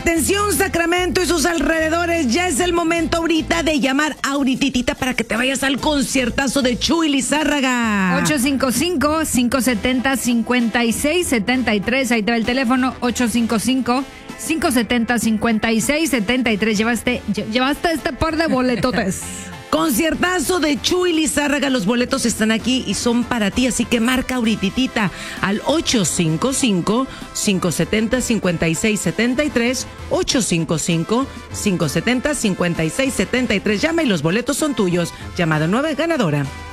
Atención, Sacramento y sus alrededores, ya es el momento ahorita de llamar ahorita para que te vayas al conciertazo de Chuy Lizárraga. 855-570-5673, ahí te va el teléfono, 855-570-5673. Llevaste este par de boletotes. Conciertazo de Chuy Lizárraga, los boletos están aquí y son para ti, así que marca ahorita al 855-570-5673, 855-570-5673. Llama y los boletos son tuyos. Llamada 9 ganadora.